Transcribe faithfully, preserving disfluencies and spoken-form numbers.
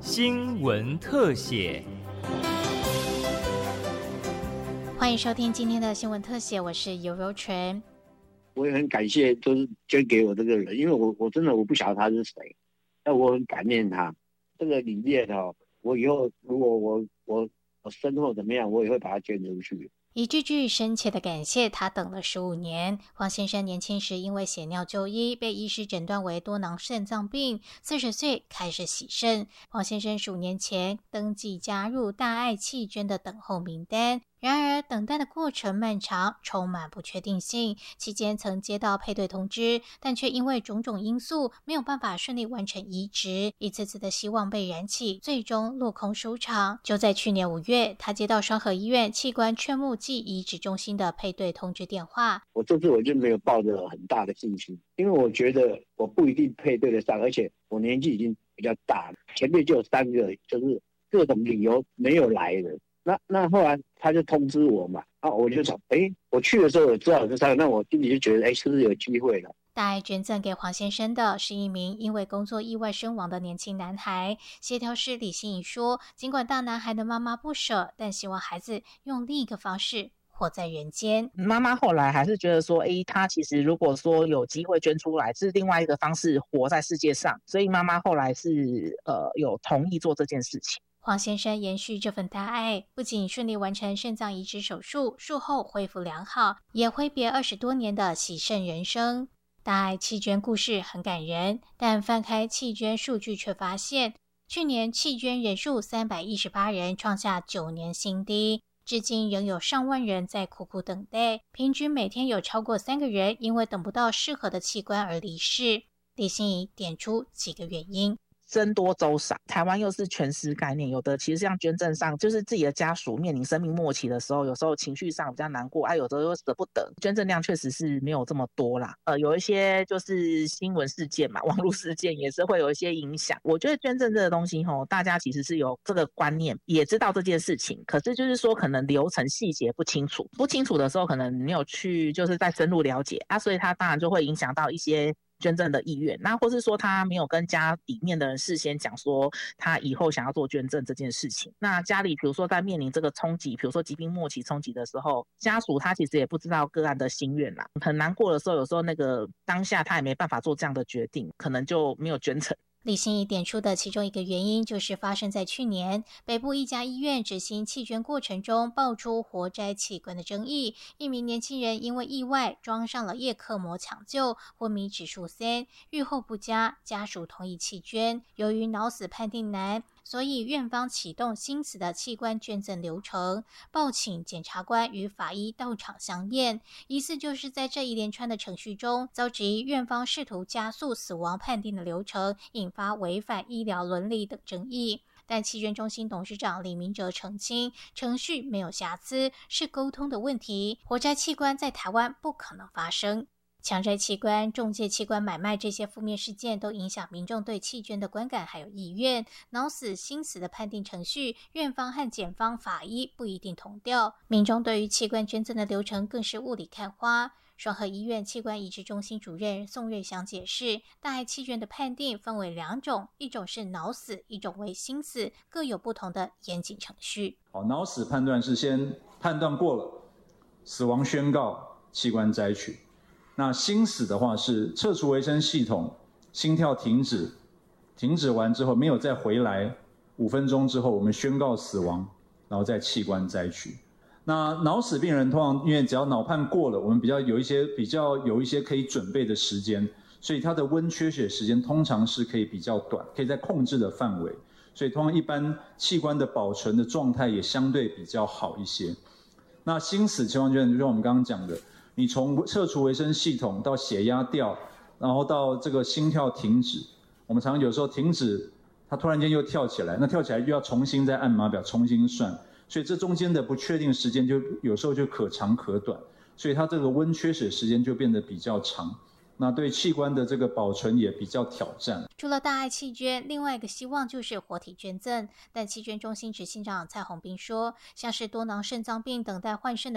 新闻特写。 欢迎收听今天的新闻特写，我是尤柔纯。 我也很感谢，就是捐给我这个人，因为我我真的我不晓得他是谁，但我很感念他。这个理念哦，我以后如果我我我身后怎么样，我也会把它捐出去。 一句句深切的感谢，他等了十五年。黄先生年轻时因为血尿就医，被医师诊断为多囊肾脏病，四十岁开始洗肾。黄先生十五年前登记加入大爱弃捐的等候名单。然而等待的过程漫长，充满不确定性，期间曾接到配对通知，但却因为种种因素没有办法顺利完成移植，一次次的希望被燃起，最终落空收场。就在去年五月，他接到双和医院器官劝募暨移植中心的配对通知电话。 我这次我就没有抱着很大的信心，因为我觉得我不一定配对得上，而且我年纪已经比较大了，前面就有三个就是各种理由没有来的。那那后来他就通知我嘛，啊，我就想，哎，我去的时候我知道有这三个，那我心里就觉得，哎，是不是有机会了？ 大爱捐赠给黄先生的是一名因为工作意外身亡的年轻男孩。协调师李心怡说，尽管大男孩的妈妈不舍，但希望孩子用另一个方式活在人间。 妈妈后来还是觉得说，诶，他其实如果说有机会捐出来，是另外一个方式活在世界上，所以妈妈后来是呃有同意做这件事情。 黄先生延续这份大爱，不仅顺利完成肾脏移植手术，术后恢复良好，也挥别二十多年的洗肾人生。大爱弃捐故事很感人，但翻开弃捐数据却发现，去年弃捐人数三百一十八人，创下九年新低。至今仍有上万人在苦苦等待，平均每天有超过三个人因为等不到适合的器官而离世。李心怡点出几个原因。 僧多粥少，台湾又是全尸概念，有的其实像捐赠上，就是自己的家属面临生命末期的时候，有时候情绪上比较难过，啊，有的又舍不得，捐赠量确实是没有这么多啦。呃，有一些就是新闻事件嘛，网络事件也是会有一些影响。我觉得捐赠这个东西吼，大家其实是有这个观念，也知道这件事情，可是就是说可能流程细节不清楚，不清楚的时候可能没有去就是再深入了解啊，所以它当然就会影响到一些捐赠的意愿，那或是说他没有跟家里面的人事先讲说他以后想要做捐赠这件事情，那家里比如说在面临这个冲击，比如说疾病末期冲击的时候，家属他其实也不知道个案的心愿啦，很难过的时候，有时候那个当下他也没办法做这样的决定，可能就没有捐成。 李心怡点出的其中一个原因，就是发生在去年北部一家医院执行弃捐过程中爆出活摘器官的争议，一名年轻人因为意外装上了叶克膜抢救，昏迷指数三，预后不佳，家属同意弃捐。由于脑死判定难，所以院方启动新死的器官捐赠流程，报请检察官与法医到场相验，疑似就是在这一连串的程序中，遭质疑院方试图加速死亡判定的流程，引发违反医疗伦理等争议。但弃捐中心董事长李明哲澄清，程序没有瑕疵，是沟通的问题，活摘器官在台湾不可能发生。强摘器官、中介器官买卖这些负面事件都影响民众对弃捐的观感还有意愿。脑死、心死的判定程序，院方和检方、法医不一定同调，民众对于器官捐赠的流程更是雾里看花。双和医院器官移植中心主任宋瑞祥解释，大爱弃捐的判定分为两种，一种是脑死，一种为心死，各有不同的严谨程序。 好，脑死判断是先判断过了，死亡宣告，器官摘取。那心死的话是撤除维生系统，心跳停止，停止完之后没有再回来，五分钟之后我们宣告死亡，然后再器官摘取。那脑死病人通常因为只要脑判过了，我们比较有一些比较有一些可以准备的时间，所以它的温缺血时间通常是可以比较短，可以在控制的范围，所以通常一般器官的保存的状态也相对比较好一些。那心死情况就像我们刚刚讲的，你从撤除维生系统到血压掉，然后到这个心跳停止，我们常常有时候停止，它突然间又跳起来，那跳起来又要重新再按码表重新算，所以这中间的不确定时间就有时候就可长可短，所以它这个温缺血时间就变得比较长。那对器官的这个保存也比较挑战。 除了大爱弃捐，另外一个希望就是活体捐赠。但弃捐中心执行长蔡宏斌说，像是多囊肾脏病等待换肾的